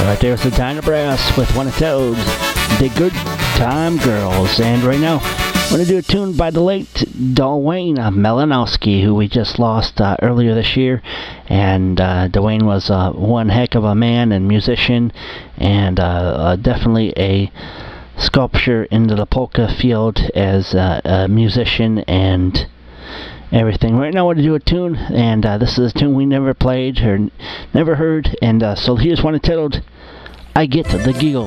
Right there's the Dinah Brass with one of those, the Good Time Girls. And right now, I'm going to do a tune by the late Dwayne Melanowski, who we just lost earlier this year. And Dwayne was one heck of a man and musician, and definitely a sculpture into the polka field as a musician and everything. Right now I want to do a tune, and this is a tune we never played or never heard, and so here's one entitled I Get the Giggle.